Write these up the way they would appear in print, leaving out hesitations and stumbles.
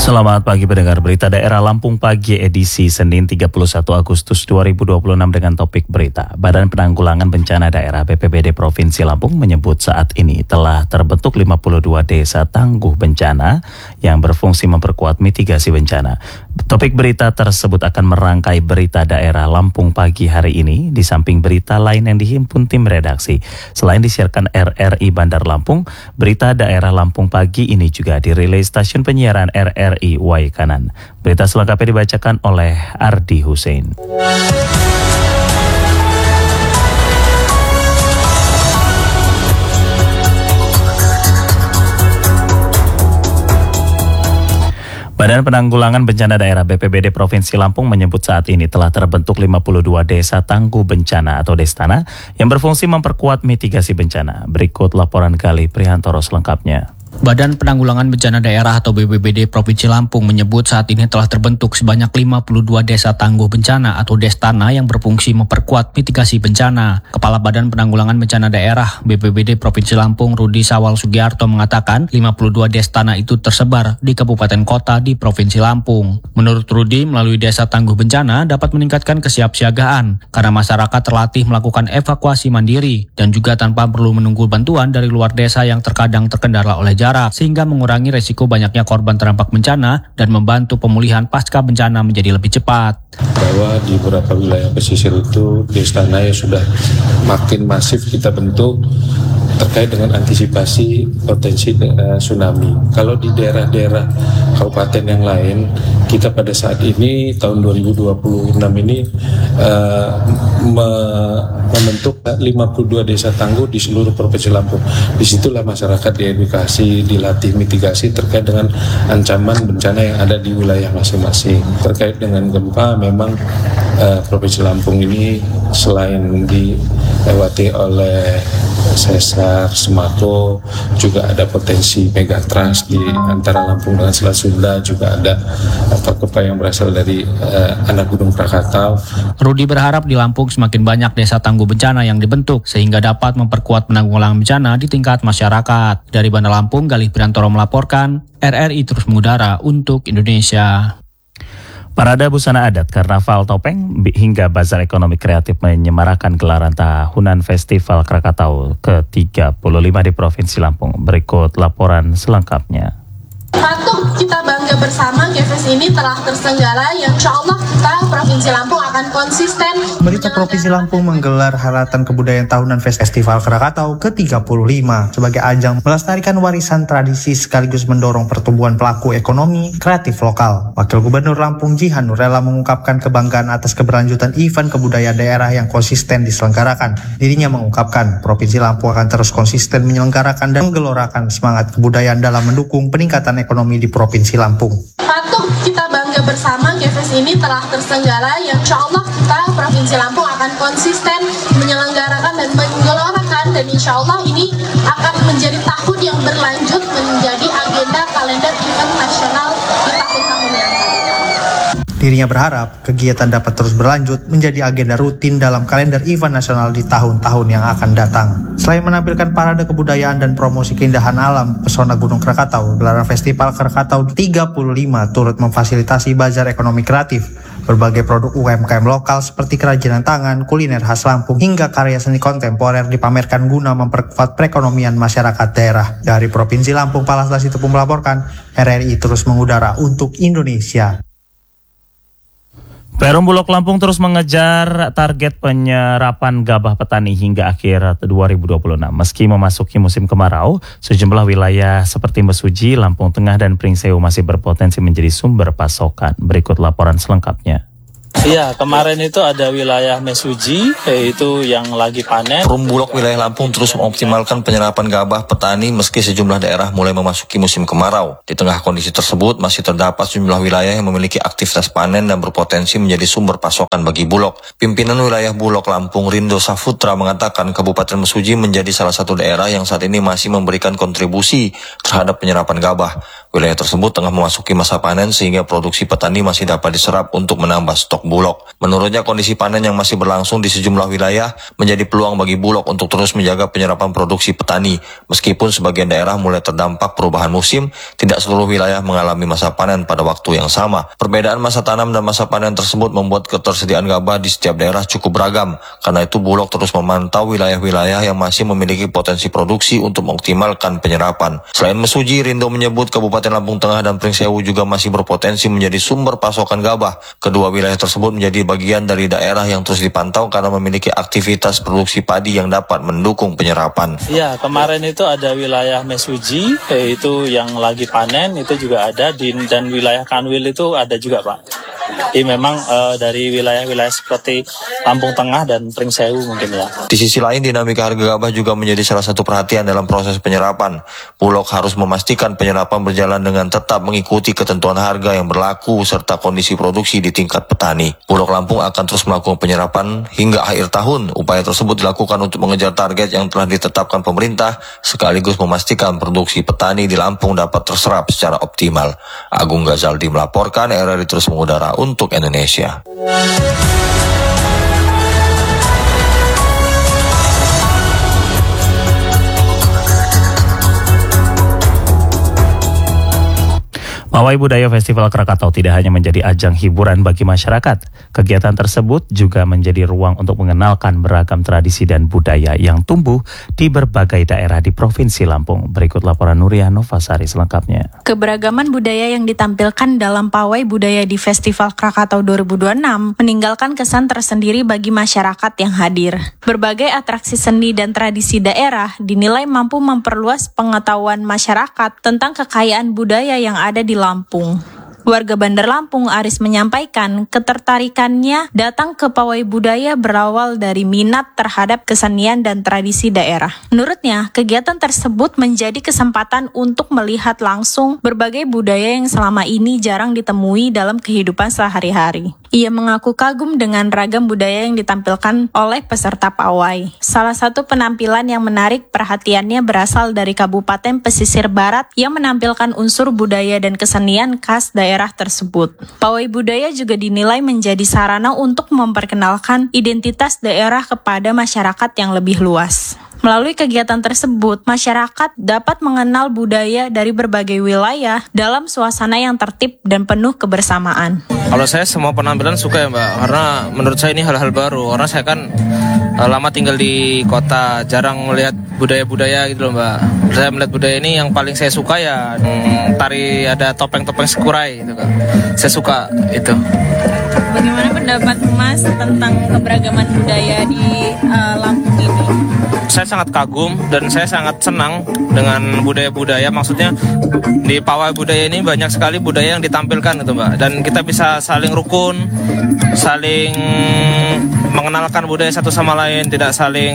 Selamat pagi pendengar berita daerah Lampung Pagi edisi Senin 31 Agustus 2026 dengan topik berita. Badan Penanggulangan Bencana Daerah BPBD Provinsi Lampung menyebut saat ini telah terbentuk 52 desa tangguh bencana yang berfungsi memperkuat mitigasi bencana. Topik berita tersebut akan merangkai berita daerah Lampung Pagi hari ini di samping berita lain yang dihimpun tim redaksi. Selain disiarkan RRI Bandar Lampung, berita daerah Lampung Pagi ini juga dirilis stasiun penyiaran RRI Waikanan. Berita selengkapnya dibacakan oleh Ardi Hussein. Badan Penanggulangan Bencana Daerah BPBD Provinsi Lampung menyebut saat ini telah terbentuk 52 desa tangguh bencana atau Destana yang berfungsi memperkuat mitigasi bencana. Berikut laporan Galih Prihantoro selengkapnya. Badan Penanggulangan Bencana Daerah atau BPBD Provinsi Lampung menyebut saat ini telah terbentuk sebanyak 52 desa tangguh bencana atau Destana yang berfungsi memperkuat mitigasi bencana. Kepala Badan Penanggulangan Bencana Daerah BPBD Provinsi Lampung Rudi Sawal Sugiarto mengatakan 52 Destana itu tersebar di kabupaten kota di Provinsi Lampung. Menurut Rudi, melalui desa tangguh bencana dapat meningkatkan kesiapsiagaan karena masyarakat terlatih melakukan evakuasi mandiri dan juga tanpa perlu menunggu bantuan dari luar desa yang terkadang terkendala oleh jarak, sehingga mengurangi resiko banyaknya korban terdampak bencana dan membantu pemulihan pasca bencana menjadi lebih cepat. Bahwa di beberapa wilayah pesisir itu Destana yang sudah makin masif kita bentuk terkait dengan antisipasi potensi tsunami. Kalau di daerah-daerah kabupaten yang lain, kita pada saat ini tahun 2026 ini membentuk 52 desa tangguh di seluruh Provinsi Lampung. Disitulah masyarakat diedukasi, dilatih mitigasi terkait dengan ancaman bencana yang ada di wilayah masing-masing. Terkait dengan gempa, memang Provinsi Lampung ini selain dilewati oleh sesar, Semako, juga ada potensi megatrust di antara Lampung dengan Selat Sunda, juga ada gempa yang berasal dari anak Gunung Krakatau. Rudi berharap di Lampung semakin banyak desa tangguh bencana yang dibentuk sehingga dapat memperkuat penanggulangan bencana di tingkat masyarakat. Dari Bandar Lampung, Galih Prihantoro melaporkan, RRI terus mengudara untuk Indonesia. Parade busana adat, karnaval topeng, hingga bazar ekonomi kreatif menyemarakan gelaran tahunan Festival Krakatau ke-35 di Provinsi Lampung. Berikut laporan selengkapnya. Patut kita bangga bersama, GFS ini telah terselenggara yang insya Allah kita Provinsi Lampung akan konsisten. Pemerintah Provinsi Lampung menggelar Haratan Kebudayaan Tahunan Festival Krakatau ke-35 sebagai ajang melestarikan warisan tradisi sekaligus mendorong pertumbuhan pelaku ekonomi kreatif lokal. Wakil Gubernur Lampung Jihan Nurela mengungkapkan kebanggaan atas keberlanjutan event kebudayaan daerah yang konsisten diselenggarakan. Dirinya mengungkapkan Provinsi Lampung akan terus konsisten menyelenggarakan dan menggelorakan semangat kebudayaan dalam mendukung peningkatan ekonomi di Provinsi Lampung. Patut kita bangga bersama, GFS ini telah terselenggara yang insya Allah kita Provinsi Lampung akan konsisten menyelenggarakan dan menggelorakan, dan insya Allah ini akan menjadi tahun yang berlanjut menjadi agenda kalender event nasional di tahun-tahun yang akan. Dirinya berharap kegiatan dapat terus berlanjut menjadi agenda rutin dalam kalender event nasional di tahun-tahun yang akan datang. Selain menampilkan parade kebudayaan dan promosi keindahan alam pesona Gunung Krakatau, gelaran Festival Krakatau 35 turut memfasilitasi bazar ekonomi kreatif. Berbagai produk UMKM lokal seperti kerajinan tangan, kuliner khas Lampung, hingga karya seni kontemporer dipamerkan guna memperkuat perekonomian masyarakat daerah. Dari Provinsi Lampung, Palaslas Itupung melaporkan, RRI terus mengudara untuk Indonesia. Perum Bulog Lampung terus mengejar target penyerapan gabah petani hingga akhir 2026. Meski memasuki musim kemarau, sejumlah wilayah seperti Mesuji, Lampung Tengah, dan Pringsewu masih berpotensi menjadi sumber pasokan. Berikut laporan selengkapnya. Iya, kemarin itu ada wilayah Mesuji, yaitu yang lagi panen. Perum Bulog wilayah Lampung terus mengoptimalkan penyerapan gabah petani meski sejumlah daerah mulai memasuki musim kemarau. Di tengah kondisi tersebut, masih terdapat sejumlah wilayah yang memiliki aktivitas panen dan berpotensi menjadi sumber pasokan bagi Bulog. Pimpinan wilayah Bulog Lampung, Rindo Saputra, mengatakan Kabupaten Mesuji menjadi salah satu daerah yang saat ini masih memberikan kontribusi terhadap penyerapan gabah. Wilayah tersebut tengah memasuki masa panen sehingga produksi petani masih dapat diserap untuk menambah stok Bulog. Menurutnya kondisi panen yang masih berlangsung di sejumlah wilayah menjadi peluang bagi Bulog untuk terus menjaga penyerapan produksi petani. Meskipun sebagian daerah mulai terdampak perubahan musim, tidak seluruh wilayah mengalami masa panen pada waktu yang sama. Perbedaan masa tanam dan masa panen tersebut membuat ketersediaan gabah di setiap daerah cukup beragam. Karena itu Bulog terus memantau wilayah-wilayah yang masih memiliki potensi produksi untuk mengoptimalkan penyerapan. Selain Mesuji, Rindo menyebut Kabupaten Lampung Tengah dan Pringsewu juga masih berpotensi menjadi sumber pasokan gabah. Kedua wilayah tersebut menjadi bagian dari daerah yang terus dipantau karena memiliki aktivitas produksi padi yang dapat mendukung penyerapan. Ya, kemarin itu ada wilayah Mesuji, itu yang lagi panen, itu juga ada, dan wilayah Kanwil itu ada juga, Pak. Jadi memang dari wilayah-wilayah seperti Lampung Tengah dan Pringsewu mungkin ya. Di sisi lain, dinamika harga gabah juga menjadi salah satu perhatian dalam proses penyerapan. Bulog harus memastikan penyerapan berjalan dengan tetap mengikuti ketentuan harga yang berlaku serta kondisi produksi di tingkat petani. Bulog Lampung akan terus melakukan penyerapan hingga akhir tahun. Upaya tersebut dilakukan untuk mengejar target yang telah ditetapkan pemerintah sekaligus memastikan produksi petani di Lampung dapat terserap secara optimal. Agung Ghazaldi melaporkan, RRI terus mengudara untuk Indonesia. Pawai Budaya Festival Krakatau tidak hanya menjadi ajang hiburan bagi masyarakat. Kegiatan tersebut juga menjadi ruang untuk mengenalkan beragam tradisi dan budaya yang tumbuh di berbagai daerah di Provinsi Lampung. Berikut laporan Nuria Novasari selengkapnya. Keberagaman budaya yang ditampilkan dalam Pawai Budaya di Festival Krakatau 2026 meninggalkan kesan tersendiri bagi masyarakat yang hadir. Berbagai atraksi seni dan tradisi daerah dinilai mampu memperluas pengetahuan masyarakat tentang kekayaan budaya yang ada di Lampung. Warga Bandar Lampung, Aris, menyampaikan ketertarikannya datang ke Pawai Budaya berawal dari minat terhadap kesenian dan tradisi daerah. Menurutnya, kegiatan tersebut menjadi kesempatan untuk melihat langsung berbagai budaya yang selama ini jarang ditemui dalam kehidupan sehari-hari. Ia mengaku kagum dengan ragam budaya yang ditampilkan oleh peserta pawai. Salah satu penampilan yang menarik perhatiannya berasal dari Kabupaten Pesisir Barat yang menampilkan unsur budaya dan kesenian khas daerah tersebut. Pawai budaya juga dinilai menjadi sarana untuk memperkenalkan identitas daerah kepada masyarakat yang lebih luas. Melalui kegiatan tersebut, masyarakat dapat mengenal budaya dari berbagai wilayah dalam suasana yang tertib dan penuh kebersamaan. Kalau saya semua penampilan suka ya Mbak, karena menurut saya ini hal-hal baru. Karena saya kan lama tinggal di kota, jarang melihat budaya-budaya gitu loh Mbak. Saya melihat budaya ini yang paling saya suka ya tari, ada topeng-topeng sekurai gitu kan. Saya suka itu. Bagaimana pendapat Mas tentang keberagaman budaya di Lampung ini? Saya sangat kagum dan saya sangat senang dengan budaya-budaya. Maksudnya di Pawai Budaya ini banyak sekali budaya yang ditampilkan gitu Mbak. Dan kita bisa saling rukun, saling mengenalkan budaya satu sama lain, tidak saling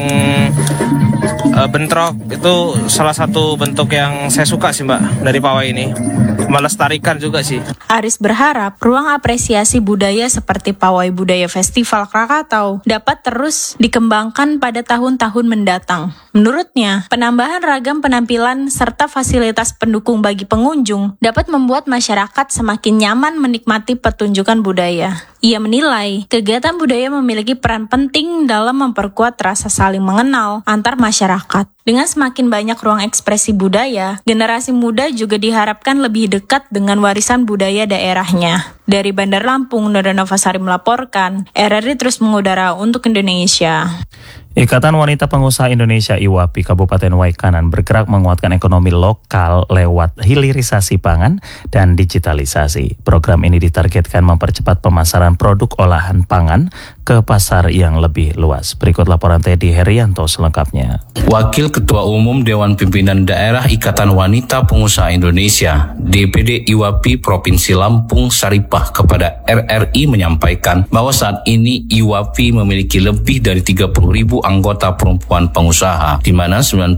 bentrok. Itu salah satu bentuk yang saya suka sih Mbak dari Pawai ini. Melestarikan juga sih. Aris berharap ruang apresiasi budaya seperti Pawai Budaya Festival Krakatau dapat terus dikembangkan pada tahun-tahun mendatang. Menurutnya, penambahan ragam penampilan serta fasilitas pendukung bagi pengunjung dapat membuat masyarakat semakin nyaman menikmati pertunjukan budaya. Ia menilai, kegiatan budaya memiliki peran penting dalam memperkuat rasa saling mengenal antar masyarakat. Dengan semakin banyak ruang ekspresi budaya, generasi muda juga diharapkan lebih dekat dengan warisan budaya daerahnya. Dari Bandar Lampung, Nuria Novasari melaporkan, RRI terus mengudara untuk Indonesia. Ikatan Wanita Pengusaha Indonesia IWAPI Kabupaten Waikanan bergerak menguatkan ekonomi lokal lewat hilirisasi pangan dan digitalisasi. Program ini ditargetkan mempercepat pemasaran produk olahan pangan ke pasar yang lebih luas. Berikut laporan Teddy Herianto selengkapnya. Wakil Ketua Umum Dewan Pimpinan Daerah Ikatan Wanita Pengusaha Indonesia DPD IWAPI Provinsi Lampung Saripah kepada RRI menyampaikan bahwa saat ini IWAPI memiliki lebih dari 30.000 anggota perempuan pengusaha, di mana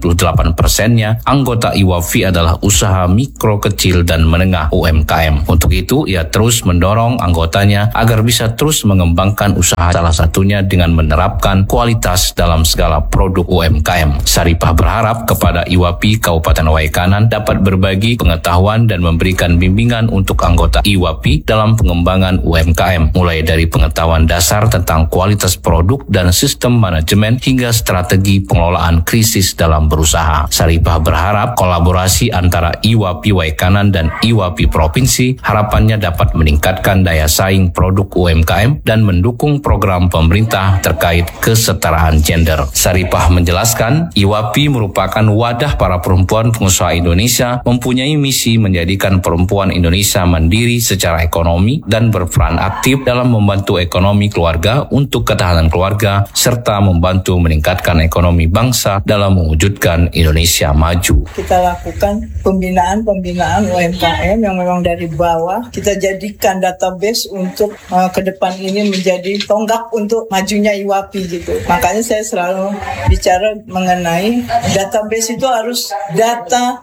98%-nya anggota IWAPI adalah usaha mikro, kecil, dan menengah UMKM. Untuk itu, ia terus mendorong anggotanya agar bisa terus mengembangkan usaha, salah satunya dengan menerapkan kualitas dalam segala produk UMKM. Saripah berharap kepada IWAPI Kabupaten Waikanan dapat berbagi pengetahuan dan memberikan bimbingan untuk anggota IWAPI dalam pengembangan UMKM, mulai dari pengetahuan dasar tentang kualitas produk dan sistem manajemen hingga strategi pengelolaan krisis dalam berusaha. Saripah berharap kolaborasi antara IWAPI Waikanan dan IWAPI Provinsi harapannya dapat meningkatkan daya saing produk UMKM dan mendukung program pemerintah terkait kesetaraan gender. Saripah menjelaskan, IWAPI merupakan wadah para perempuan pengusaha Indonesia, mempunyai misi menjadikan perempuan Indonesia mandiri secara ekonomi dan berperan aktif dalam membantu ekonomi keluarga untuk ketahanan keluarga, serta membantu meningkatkan ekonomi bangsa dalam mewujudkan Indonesia maju. Kita lakukan pembinaan UMKM yang memang dari bawah, kita jadikan database untuk ke depan ini menjadi tonggak untuk majunya IWAPI gitu. Makanya saya selalu bicara mengenai database itu harus data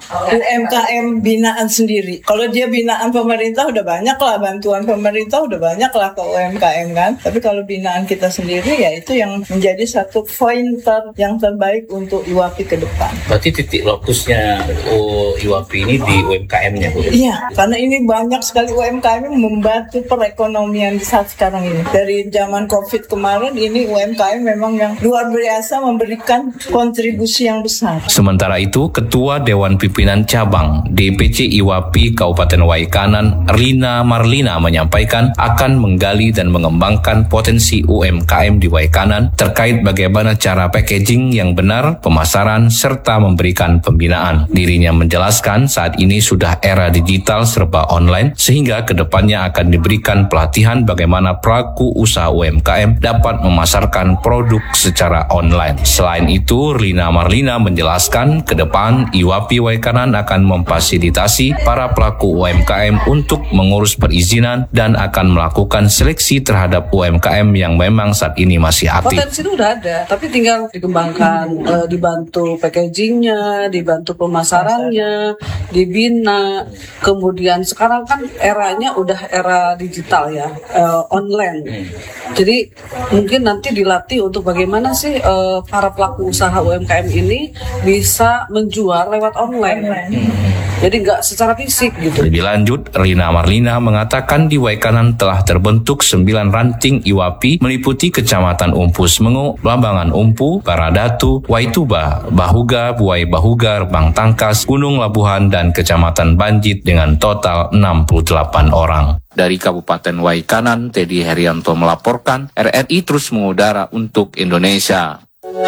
UMKM binaan sendiri. Kalau dia binaan pemerintah udah banyak lah, bantuan pemerintah udah banyak lah ke UMKM kan. Tapi kalau binaan kita sendiri, ya itu yang menjadi satu pointer yang terbaik untuk IWAPI ke depan. Berarti titik lokusnya IWAPI ini di UMKM-nya, Bu? Iya, karena ini banyak sekali UMKM yang membantu perekonomian di saat sekarang ini. Dari zaman COVID kemarin, ini UMKM memang yang luar biasa memberikan kontribusi yang besar. Sementara itu, Ketua Dewan Pimpinan Cabang DPC IWAPI Kabupaten Waikanan, Rina Marlina, menyampaikan akan menggali dan mengembangkan potensi UMKM di Waikanan terkait bagaimana cara packaging yang benar, pemasaran, serta memberikan pembinaan. Dirinya menjelaskan saat ini sudah era digital serba online, sehingga kedepannya akan diberikan pelatihan bagaimana pelaku usaha UMKM dapat memasarkan produk secara online. Selain itu, Rina Marlina menjelaskan ke depan IWAPI Waikanan akan memfasilitasi para pelaku UMKM untuk mengurus perizinan dan akan melakukan seleksi terhadap UMKM yang memang saat ini masih aktif. Potensi itu udah ada, tapi tinggal dikembangkan, dibantu packagingnya, dibantu pemasarannya, dibina. Kemudian sekarang kan eranya udah era digital ya, online. Jadi mungkin nanti dilatih untuk bagaimana sih para pelaku usaha UMKM ini bisa menjual lewat online. Jadi nggak secara fisik gitu. Lebih lanjut, Rina Marlina mengatakan di Waikanan telah terbentuk 9 ranting IWAPI meliputi Kecamatan Umpu Semengu, Lambangan Umpu, Paradatu, Waituba, Bahuga, Buai Bahuga, Bang Tangkas, Gunung Labuhan, dan Kecamatan Banjit dengan total 68 orang. Dari Kabupaten Waikanan, Teddy Herianto melaporkan, RRI terus mengudara untuk Indonesia.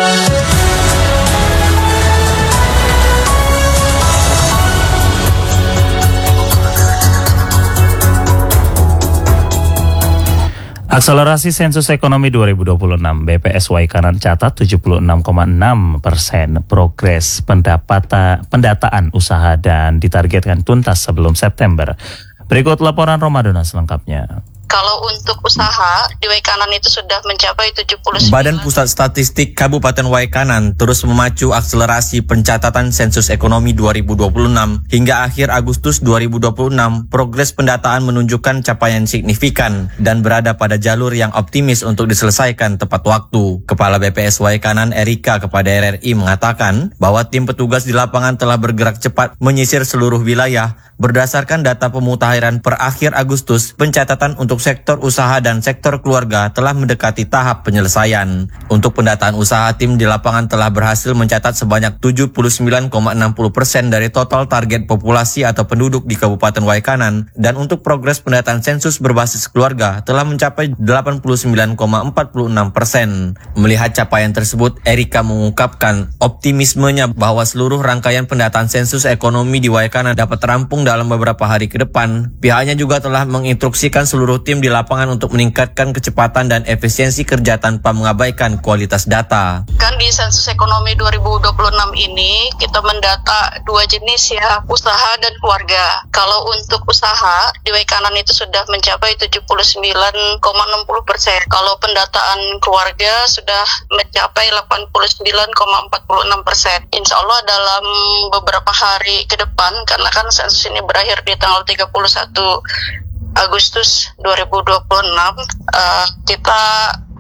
Akselerasi sensus ekonomi 2026, BPS Waikanan catat 76,6% progres pendataan usaha dan ditargetkan tuntas sebelum September. Berikut laporan Romadona selengkapnya. Kalau untuk usaha di Waikanan itu sudah mencapai 79. Badan Pusat Statistik Kabupaten Waikanan terus memacu akselerasi pencatatan sensus ekonomi 2026. Hingga akhir Agustus 2026, progres pendataan menunjukkan capaian signifikan dan berada pada jalur yang optimis untuk diselesaikan tepat waktu. Kepala BPS Waikanan Erika kepada RRI mengatakan bahwa tim petugas di lapangan telah bergerak cepat menyisir seluruh wilayah. Berdasarkan data pemutakhiran per akhir Agustus, pencatatan untuk sektor usaha dan sektor keluarga telah mendekati tahap penyelesaian. Untuk pendataan usaha, tim di lapangan telah berhasil mencatat sebanyak 79,60% dari total target populasi atau penduduk di Kabupaten Waikanan, dan untuk progres pendataan sensus berbasis keluarga telah mencapai 89,46%. Melihat capaian tersebut, Erika mengungkapkan optimismenya bahwa seluruh rangkaian pendataan sensus ekonomi di Waikanan dapat terampung dalam beberapa hari ke depan, pihaknya juga telah menginstruksikan seluruh tim di lapangan untuk meningkatkan kecepatan dan efisiensi kerja tanpa mengabaikan kualitas data. Kan di sensus ekonomi 2026 ini kita mendata dua jenis ya, usaha dan keluarga. Kalau untuk usaha di Waikanan itu sudah mencapai 79,60%. Kalau pendataan keluarga sudah mencapai 89,46%. Insya Allah dalam beberapa hari ke depan, karena kan sensus ini berakhir di tanggal 31 Agustus 2026, kita